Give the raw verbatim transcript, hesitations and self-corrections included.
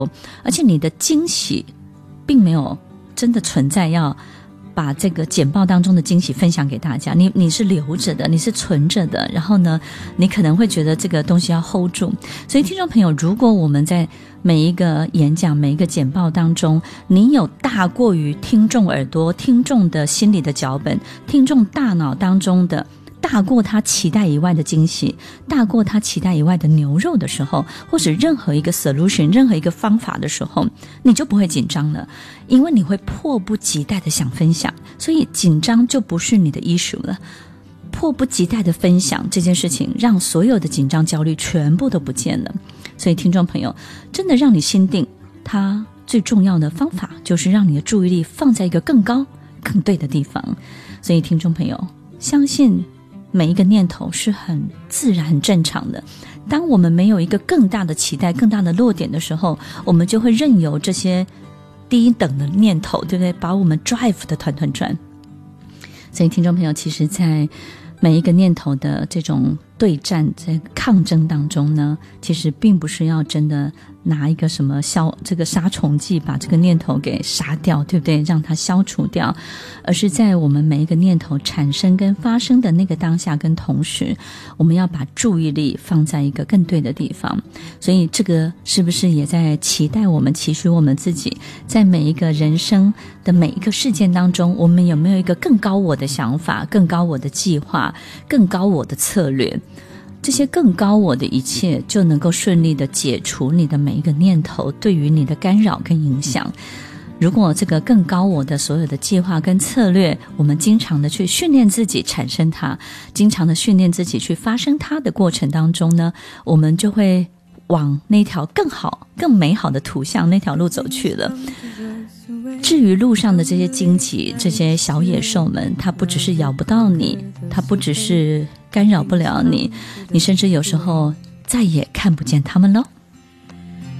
而且你的惊喜并没有真的存在要把这个简报当中的惊喜分享给大家，你你是留着的，你是存着的，然后呢你可能会觉得这个东西要 hold 住。所以听众朋友，如果我们在每一个演讲每一个简报当中，你有大过于听众耳朵听众的心理的脚本，听众大脑当中的大过他期待以外的惊喜，大过他期待以外的牛肉的时候，或者任何一个 solution 任何一个方法的时候，你就不会紧张了，因为你会迫不及待的想分享，所以紧张就不是你的 issue 了。迫不及待的分享这件事情，让所有的紧张焦虑全部都不见了。所以听众朋友，真的让你心定，它最重要的方法就是让你的注意力放在一个更高更对的地方。所以听众朋友，相信每一个念头是很自然很正常的，当我们没有一个更大的期待更大的落点的时候，我们就会任由这些低等的念头，对不对，把我们 drive 的团团转。所以听众朋友，其实在每一个念头的这种对战在抗争当中呢，其实并不是要真的拿一个什么消这个杀虫剂把这个念头给杀掉，对不对，让它消除掉，而是在我们每一个念头产生跟发生的那个当下跟同时，我们要把注意力放在一个更对的地方。所以这个是不是也在期待我们期许我们自己，在每一个人生的每一个事件当中，我们有没有一个更高我的想法，更高我的计划，更高我的策略，这些更高我的一切就能够顺利的解除你的每一个念头对于你的干扰跟影响。如果这个更高我的所有的计划跟策略，我们经常的去训练自己产生它，经常的训练自己去发生它的过程当中呢，我们就会往那条更好更美好的图像那条路走去了。至于路上的这些荆棘，这些小野兽们，它不只是咬不到你，它不只是干扰不了你，你甚至有时候再也看不见它们了。